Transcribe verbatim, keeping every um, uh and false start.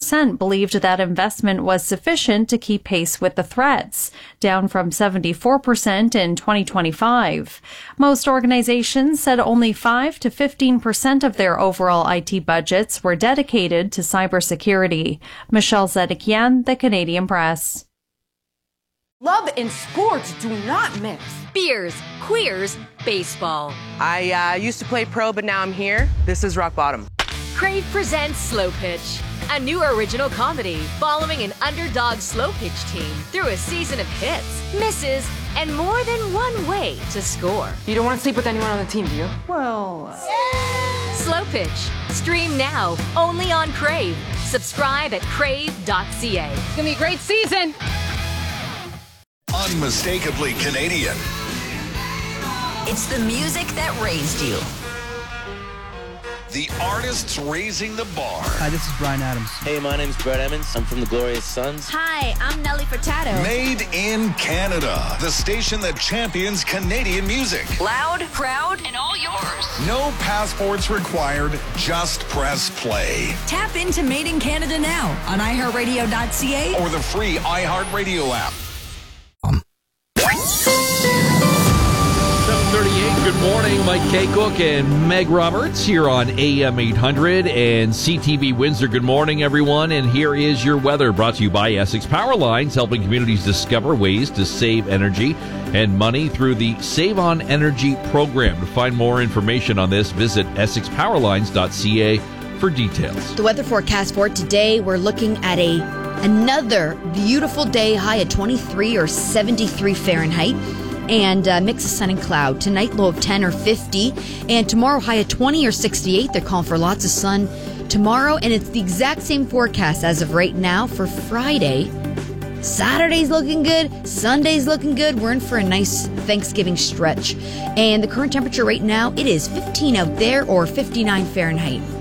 percent believed that investment was sufficient to keep pace with the threats, down from seventy-four percent in twenty twenty-five. Most organizations said only five to fifteen percent of their overall I T budgets were dedicated to cybersecurity. Michelle Zedekian, The Canadian Press. Love and sports do not mix. Beers, queers, baseball. I uh, used to play pro, but now I'm here. This is rock bottom. Crave presents Slow Pitch, a new original comedy following an underdog slow pitch team through a season of hits, misses, and more than one way to score. You don't want to sleep with anyone on the team, do you? Well... Uh... Slow Pitch. Stream now, only on Crave. Subscribe at crave dot c a. It's gonna be a great season. Unmistakably Canadian. It's the music that raised you. The artists raising the bar. Hi, this is Bryan Adams. Hey, my name's Brett Emmons. I'm from the Glorious Sons. Hi, I'm Nelly Furtado. Made in Canada. The station that champions Canadian music. Loud, proud, and all yours. No passports required. Just press play. Tap into Made in Canada now on i heart radio dot c a or the free iHeartRadio app. seven thirty-eight, good morning. Mike K. Cook and Meg Roberts here on A M eight hundred and C T V Windsor. Good morning, everyone. And here is your weather brought to you by Essex Power Lines, helping communities discover ways to save energy and money through the Save on Energy program. To find more information on this, visit essex power lines dot c a for details. The weather forecast for today, we're looking at a another beautiful day, high at twenty-three or seventy-three Fahrenheit. And uh, mix of sun and cloud. Tonight, low of ten or fifty. And tomorrow, high of twenty or sixty-eight. They're calling for lots of sun tomorrow. And it's the exact same forecast as of right now for Friday. Saturday's looking good. Sunday's looking good. We're in for a nice Thanksgiving stretch. And the current temperature right now, it is fifteen out there or fifty-nine Fahrenheit.